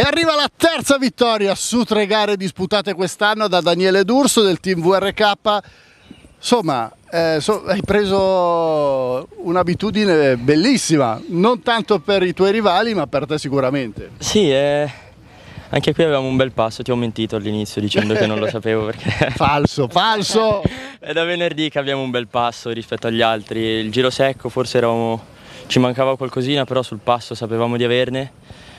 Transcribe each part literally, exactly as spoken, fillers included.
arriva la terza vittoria su tre gare disputate quest'anno da Daniele D'Urso del team V R K. Insomma, eh, so, hai preso un'abitudine bellissima, non tanto per i tuoi rivali ma per te sicuramente. Sì, eh, anche qui avevamo un bel passo, ti ho mentito all'inizio dicendo che non lo sapevo perché... Falso, falso! È da venerdì che abbiamo un bel passo rispetto agli altri, il giro secco forse eravamo, ci mancava qualcosina, però sul passo sapevamo di averne.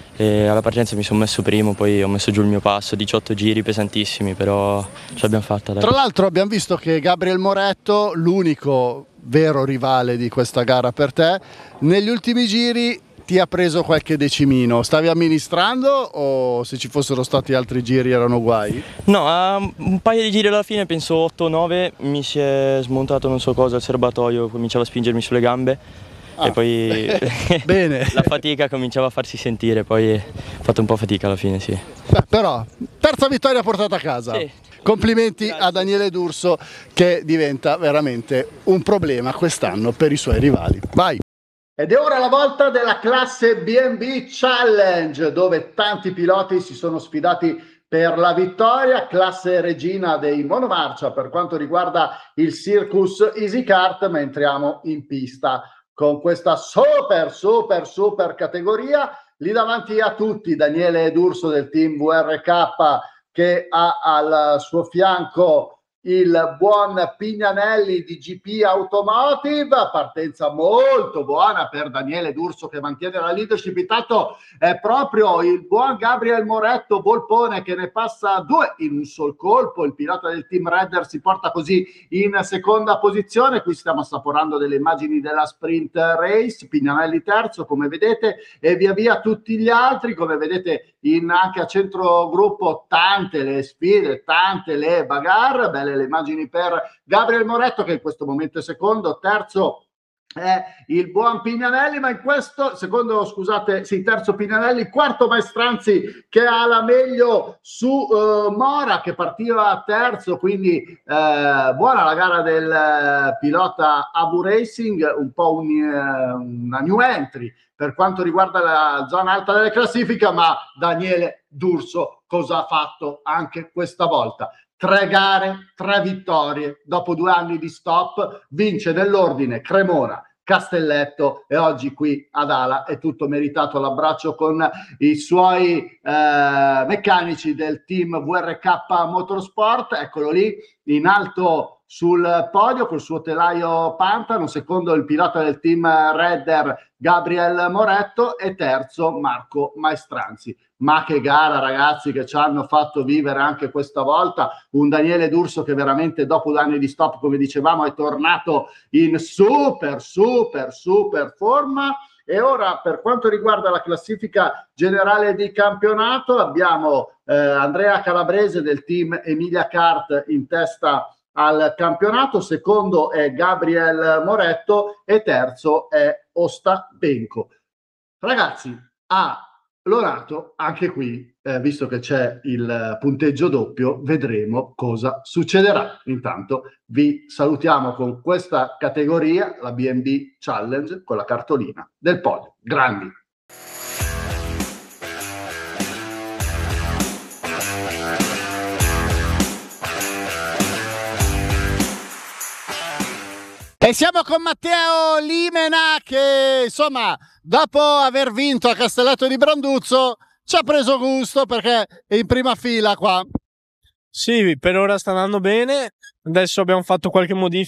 E alla partenza mi sono messo primo, poi ho messo giù il mio passo, diciotto giri pesantissimi, però ce l'abbiamo fatta. Dai. Tra l'altro abbiamo visto che Gabriel Moretto, l'unico vero rivale di questa gara per te, negli ultimi giri ti ha preso qualche decimino. Stavi amministrando o se ci fossero stati altri giri erano guai? No, a un paio di giri alla fine, penso otto nove, mi si è smontato non so cosa, il serbatoio cominciava a spingermi sulle gambe. Ah, e poi bene. La fatica cominciava a farsi sentire, poi ho fatto un po' fatica alla fine, sì. Beh, però, terza vittoria portata a casa. Sì. Complimenti Grazie. A Daniele D'Urso che diventa veramente un problema quest'anno per i suoi rivali. Vai! Ed è ora la volta della classe B and B Challenge, dove tanti piloti si sono sfidati per la vittoria, classe regina dei monomarcia per quanto riguarda il Circus Easy Kart, ma entriamo in pista con questa super, super, super categoria. Lì davanti a tutti Daniele D'Urso del team V R K che ha al suo fianco il buon Pignanelli di G P Automotive, partenza molto buona per Daniele D'Urso che mantiene la leadership. Intanto è proprio il buon Gabriel Moretto Volpone che ne passa due in un sol colpo, il pilota del team Redder si porta così in seconda posizione. Qui stiamo assaporando delle immagini della sprint race, Pignanelli terzo come vedete e via via tutti gli altri, come vedete in, anche a centro gruppo tante le sfide, tante le bagarre, belle le immagini per Gabriel Moretto che in questo momento è secondo, terzo è il buon Pignanelli, ma in questo secondo, scusate, sì, terzo Pignanelli, quarto Maestranzi che ha la meglio su uh, Mora che partiva terzo, quindi uh, buona la gara del uh, pilota Abu Racing, un po' un, uh, una new entry per quanto riguarda la zona alta della classifica, ma Daniele D'Urso cosa ha fatto anche questa volta? Tre gare, tre vittorie, dopo due anni di stop, vince nell'ordine Cremona, Castelletto e oggi qui ad Ala è tutto meritato l'abbraccio con i suoi eh, meccanici del team V R K Motorsport, eccolo lì in alto sul podio col suo telaio Pantano, secondo il pilota del team Redder Gabriel Moretto e terzo Marco Maestranzi. Ma che gara ragazzi che ci hanno fatto vivere anche questa volta, un Daniele D'Urso che veramente dopo due anni di stop come dicevamo è tornato in super super super forma. E ora per quanto riguarda la classifica generale di campionato abbiamo eh, Andrea Calabrese del team Emilia Kart in testa al campionato, secondo è Gabriel Moretto e terzo è Osta Benco. Ragazzi, a Lorato anche qui, eh, visto che c'è il punteggio doppio, vedremo cosa succederà. Intanto vi salutiamo con questa categoria, la B and B Challenge, con la cartolina del podio. Grandi! E siamo con Matteo Limena che insomma dopo aver vinto a Castelletto di Branduzzo ci ha preso gusto perché è in prima fila qua. Sì, per ora sta andando bene, adesso abbiamo fatto qualche modifica